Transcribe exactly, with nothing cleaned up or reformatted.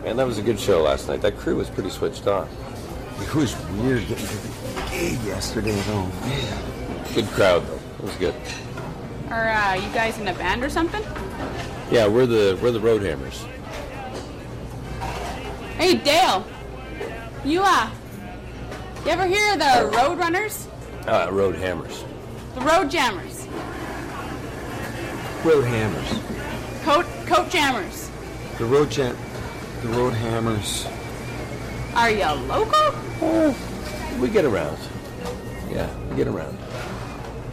Man, that was a good show last night. That crew was pretty switched on. It was weird getting to the gig yesterday, though. Man. Good crowd, though. It was good. Are uh, you guys in a band or something? Yeah, we're the we're the Road Hammers. Hey, Dale. You, uh, you ever hear of the Road Runners? Uh, Road Hammers. The Road Jammers. Road Hammers. Coat, coat Jammers. The Road Jam... The Road Hammers. Are you local? Uh, we get around. Yeah, we get around.